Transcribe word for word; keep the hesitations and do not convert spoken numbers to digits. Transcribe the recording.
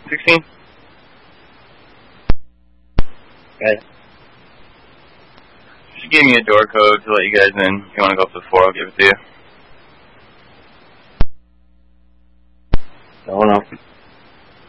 sixteen? Okay. Just give me a door code to let you guys in. If you want to go up to four, I'll give it to you. Going up.